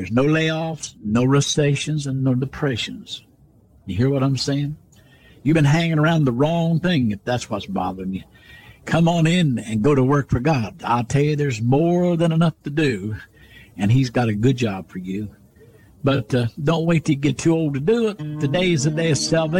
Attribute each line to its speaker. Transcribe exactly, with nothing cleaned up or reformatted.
Speaker 1: There's no layoffs, no recessions, and no depressions. You hear what I'm saying? You've been hanging around the wrong thing if that's what's bothering you. Come on in and go to work for God. I'll tell you, there's more than enough to do, and he's got a good job for you. But uh, don't wait till you get too old to do it. Today is the day of salvation.